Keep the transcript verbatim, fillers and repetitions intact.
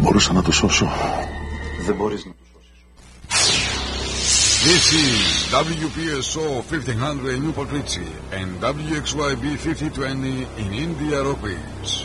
μπορούσα να το σώσω. Δεν μπορείς να το σώσεις. This is W P S O fifteen hundred in Newport Richie and W X Y B fifty twenty in India Rock Ridge.